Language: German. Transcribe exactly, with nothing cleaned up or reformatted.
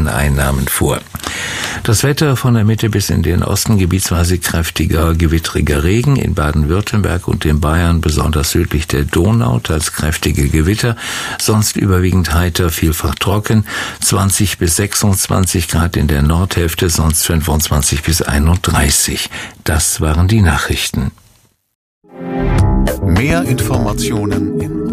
Wetterdateneinnahmen vor. Das Wetter von der Mitte bis in den Osten gebietsweise kräftiger, gewittriger Regen, in Baden-Württemberg und in Bayern besonders südlich der Donau, teils kräftige Gewitter, sonst überwiegend heiter, vielfach trocken, zwanzig bis sechsundzwanzig Grad in der Nordhälfte, sonst fünfundzwanzig bis einunddreißig. Das waren die Nachrichten. Mehr Informationen in